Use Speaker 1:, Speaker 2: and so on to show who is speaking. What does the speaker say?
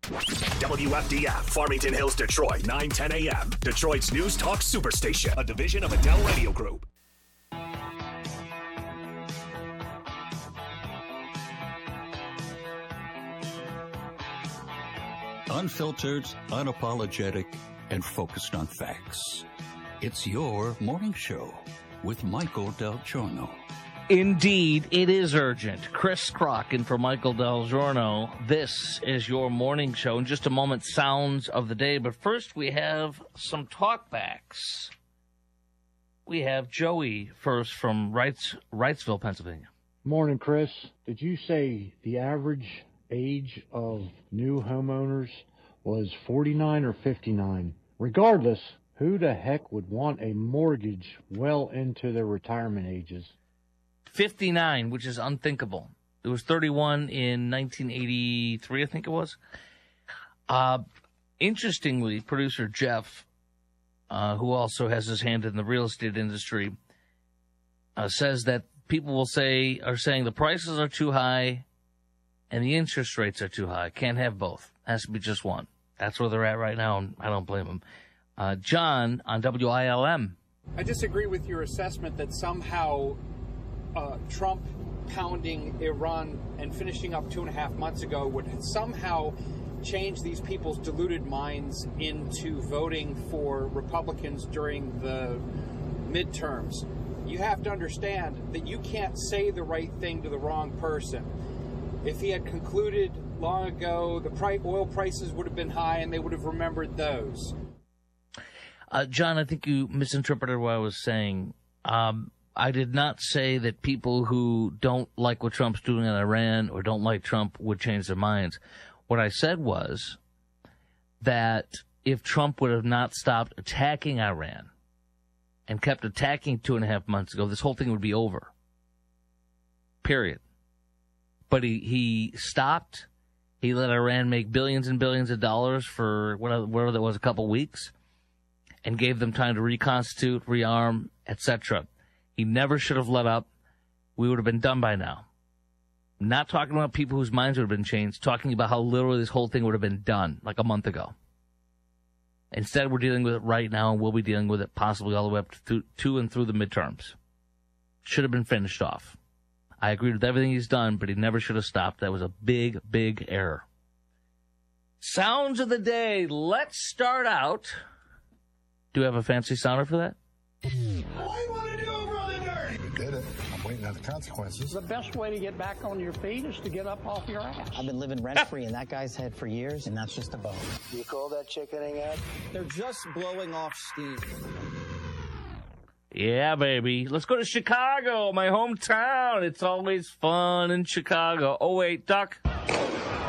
Speaker 1: WFDF, Farmington Hills, Detroit, 9:10 a.m. Detroit's News Talk Superstation, a division of Adele Radio Group.
Speaker 2: Unfiltered, unapologetic, and focused on facts. It's your morning show with Michael Del Giorno.
Speaker 3: Indeed, it is urgent. Chris Crock for Michael Del Giorno. This is your morning show. In just a moment, sounds of the day. But first, we have some talkbacks. We have Joey first from Wrightsville, Pennsylvania.
Speaker 4: Morning, Chris. Did you say the average age of new homeowners was 49 or 59? Regardless, who the heck would want a mortgage well into their retirement ages?
Speaker 3: 59, which is unthinkable. It was 31 in 1983, I think it was. Interestingly, producer Jeff, who also has his hand in the real estate industry, says that people are saying the prices are too high and the interest rates are too high. Can't have both. Has to be just one. That's where they're at right now, and I don't blame them. John on WILM.
Speaker 5: I disagree with your assessment that somehow Trump pounding Iran and finishing up 2.5 months ago would somehow change these people's deluded minds into voting for Republicans during the midterms. You have to understand that you can't say the right thing to the wrong person. If he had concluded long ago, the oil prices would have been high and they would have remembered those.
Speaker 3: John, I think you misinterpreted what I was saying. I did not say that people who don't like what Trump's doing in Iran or don't like Trump would change their minds. What I said was that if Trump would have not stopped attacking Iran and kept attacking 2.5 months ago, this whole thing would be over. Period. But he stopped. He let Iran make billions and billions of dollars for whatever that was, a couple weeks, and gave them time to reconstitute, rearm, etc. He never should have let up. We would have been done by now. Not talking about people whose minds would have been changed, talking about how literally this whole thing would have been done like a month ago. Instead, we're dealing with it right now, and we'll be dealing with it possibly all the way up to and through the midterms. Should have been finished off. I agree with everything he's done, but he never should have stopped. That was a big, big error. Sounds of the day. Let's start out. Do you have a fancy sounder for that?
Speaker 6: All you want to do, brother dirty.
Speaker 7: We did it. I'm waiting on the consequences.
Speaker 8: The best way to get back on your feet is to get up off your ass.
Speaker 9: I've been living rent-free in that guy's head for years, and that's just a bone.
Speaker 6: You call that chickening out?
Speaker 10: They're just blowing off steam.
Speaker 3: Yeah, baby. Let's go to Chicago, my hometown. It's always fun in Chicago. Oh, wait, Duck.